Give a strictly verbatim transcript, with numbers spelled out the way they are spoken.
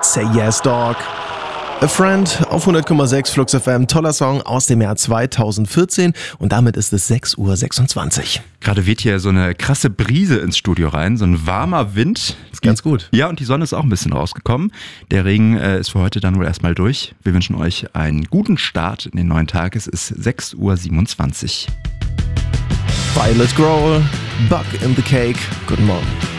Say Yes Dog. A Friend auf hundert Komma sechs Flux F M, toller Song aus dem Jahr zweitausendvierzehn und damit ist es sechs Uhr sechsundzwanzig. Gerade weht hier so eine krasse Brise ins Studio rein, so ein warmer Wind. Ist ganz gut. Ja, und die Sonne ist auch ein bisschen rausgekommen. Der Regen äh, ist für heute dann wohl erstmal durch. Wir wünschen euch einen guten Start in den neuen Tag. Es ist sechs Uhr siebenundzwanzig. Violet Grohl, Bug in the Cake. Guten Morgen.